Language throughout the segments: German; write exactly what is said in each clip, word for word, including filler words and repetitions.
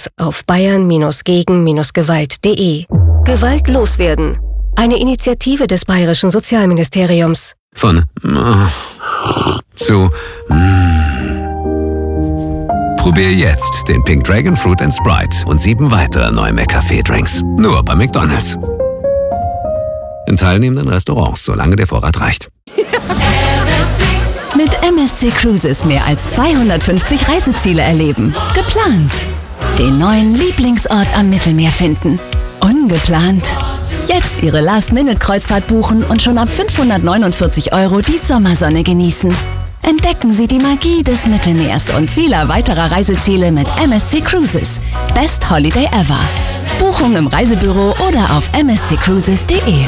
Infos auf bayern-gegen-gewalt punkt de. Gewalt loswerden. Eine Initiative des Bayerischen Sozialministeriums. Von äh, zu mm. Probier jetzt den Pink Dragon Fruit and Sprite und sieben weitere neue McCafé-Drinks. Nur bei McDonald's. In teilnehmenden Restaurants, solange der Vorrat reicht. Mit M S C Cruises mehr als zweihundertfünfzig Reiseziele erleben. Geplant. Den neuen Lieblingsort am Mittelmeer finden. Ungeplant. Jetzt Ihre Last-Minute-Kreuzfahrt buchen und schon ab fünfhundertneunundvierzig Euro die Sommersonne genießen. Entdecken Sie die Magie des Mittelmeers und vieler weiterer Reiseziele mit M S C Cruises. Best Holiday ever. Buchung im Reisebüro oder auf m s c cruises punkt de.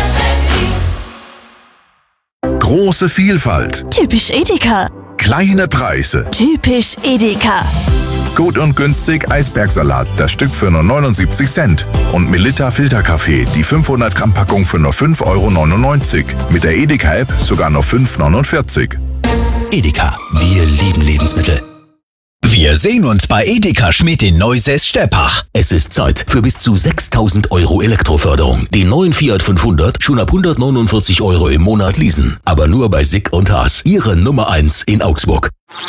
Große Vielfalt. Typisch Edeka. Kleine Preise. Typisch Edeka. Gut und günstig Eisbergsalat, das Stück für nur neunundsiebzig Cent. Und Melitta Filterkaffee, die fünfhundert Gramm Packung für nur fünf Euro neunundneunzig. Mit der Edeka-App sogar nur fünf Euro neunundvierzig. Edeka, wir lieben Lebensmittel. Wir sehen uns bei Edeka Schmidt in Neusäß-Steppach. Es ist Zeit für bis zu sechstausend Euro Elektroförderung. Den neuen Fiat fünfhundert schon ab hundertneunundvierzig Euro im Monat leasen. Aber nur bei Sick und Haas, Ihre Nummer eins in Augsburg.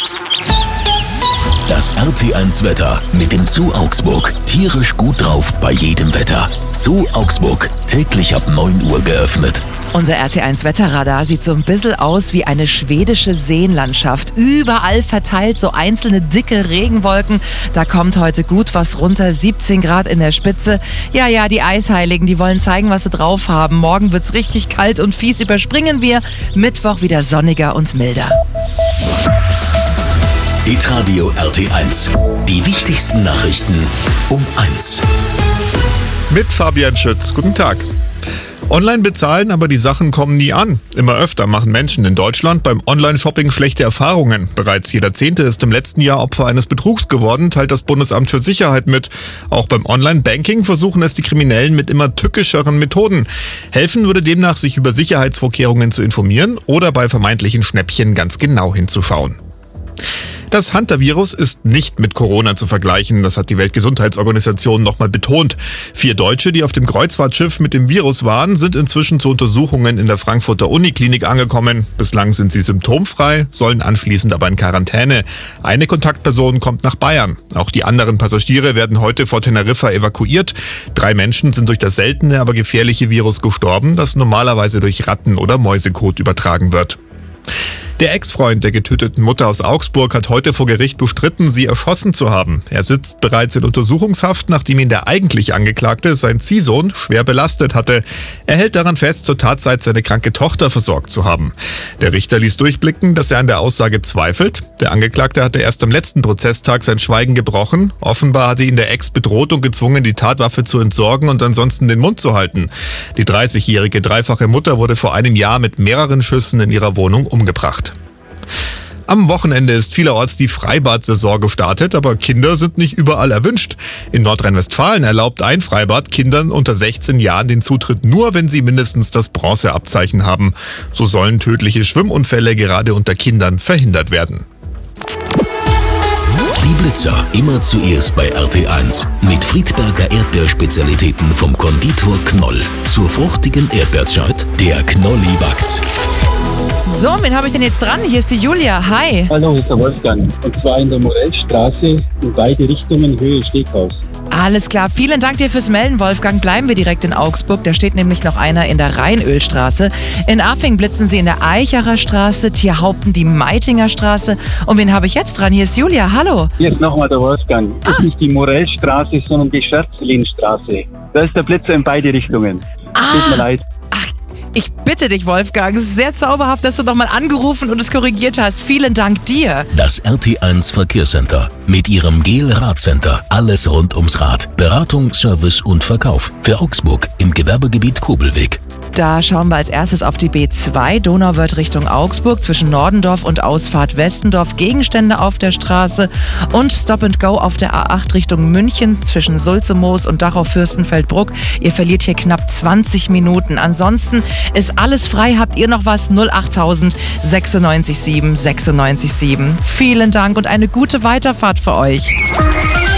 Das R T eins Wetter mit dem Zoo Augsburg. Tierisch gut drauf bei jedem Wetter. Zoo Augsburg, täglich ab neun Uhr geöffnet. Unser R T eins Wetterradar sieht so ein bisschen aus wie eine schwedische Seenlandschaft. Überall verteilt so einzelne dicke Regenwolken. Da kommt heute gut was runter, siebzehn Grad in der Spitze. Ja, ja, die Eisheiligen, die wollen zeigen, was sie drauf haben. Morgen wird's richtig kalt und fies, überspringen wir. Mittwoch wieder sonniger und milder. Hitradio R T eins. Die wichtigsten Nachrichten um eins. Mit Fabian Schütz. Guten Tag. Online bezahlen, aber die Sachen kommen nie an. Immer öfter machen Menschen in Deutschland beim Online-Shopping schlechte Erfahrungen. Bereits jeder Zehnte ist im letzten Jahr Opfer eines Betrugs geworden, teilt das Bundesamt für Sicherheit mit. Auch beim Online-Banking versuchen es die Kriminellen mit immer tückischeren Methoden. Helfen würde demnach, sich über Sicherheitsvorkehrungen zu informieren oder bei vermeintlichen Schnäppchen ganz genau hinzuschauen. Das Hantavirus ist nicht mit Corona zu vergleichen, das hat die Weltgesundheitsorganisation nochmal betont. Vier Deutsche, die auf dem Kreuzfahrtschiff mit dem Virus waren, sind inzwischen zu Untersuchungen in der Frankfurter Uniklinik angekommen. Bislang sind sie symptomfrei, sollen anschließend aber in Quarantäne. Eine Kontaktperson kommt nach Bayern. Auch die anderen Passagiere werden heute vor Teneriffa evakuiert. Drei Menschen sind durch das seltene, aber gefährliche Virus gestorben, das normalerweise durch Ratten- oder Mäusekot übertragen wird. Der Ex-Freund der getöteten Mutter aus Augsburg hat heute vor Gericht bestritten, sie erschossen zu haben. Er sitzt bereits in Untersuchungshaft, nachdem ihn der eigentlich Angeklagte, sein Ziehsohn, schwer belastet hatte. Er hält daran fest, zur Tatzeit seine kranke Tochter versorgt zu haben. Der Richter ließ durchblicken, dass er an der Aussage zweifelt. Der Angeklagte hatte erst am letzten Prozesstag sein Schweigen gebrochen. Offenbar hatte ihn der Ex bedroht und gezwungen, die Tatwaffe zu entsorgen und ansonsten den Mund zu halten. Die dreißigjährige dreifache Mutter wurde vor einem Jahr mit mehreren Schüssen in ihrer Wohnung umgebracht. Am Wochenende ist vielerorts die Freibad-Saison gestartet, aber Kinder sind nicht überall erwünscht. In Nordrhein-Westfalen erlaubt ein Freibad Kindern unter sechzehn Jahren den Zutritt nur, wenn sie mindestens das Bronzeabzeichen haben. So sollen tödliche Schwimmunfälle gerade unter Kindern verhindert werden. Die Blitzer, immer zuerst bei R T eins. Mit Friedberger Erdbeerspezialitäten vom Konditor Knoll. Zur fruchtigen Erdbeerzeit, der Knolli backt's. So, wen habe ich denn jetzt dran? Hier ist die Julia. Hi. Hallo, hier ist der Wolfgang. Und zwar in der Morellstraße, in beide Richtungen, Höhe Steghaus. Alles klar. Vielen Dank dir fürs Melden, Wolfgang. Bleiben wir direkt in Augsburg. Da steht nämlich noch einer in der Rheinölstraße. In Affing blitzen sie in der Eichacher Straße, Tierhaupten die Meitinger Straße. Und wen habe ich jetzt dran? Hier ist Julia. Hallo. Hier ist nochmal der Wolfgang. Das Ah. ist nicht die Morellstraße, sondern die Scherzlinstraße. Da ist der Blitzer in beide Richtungen. Ah. Tut mir leid. Ich bitte dich, Wolfgang. Es ist sehr zauberhaft, dass du nochmal angerufen und es korrigiert hast. Vielen Dank dir. Das R T eins Verkehrscenter. Mit ihrem Gel-Radcenter. Alles rund ums Rad. Beratung, Service und Verkauf. Für Augsburg im Gewerbegebiet Kobelweg. Da schauen wir als erstes auf die B zwei, Donauwörth Richtung Augsburg, zwischen Nordendorf und Ausfahrt Westendorf, Gegenstände auf der Straße und Stop and Go auf der A acht Richtung München, zwischen Sulzemoos und Dachau-Fürstenfeldbruck. Ihr verliert hier knapp zwanzig Minuten. Ansonsten ist alles frei. Habt ihr noch was? null achttausend sechsundneunzig sieben sechsundneunzig sieben. Vielen Dank und eine gute Weiterfahrt für euch.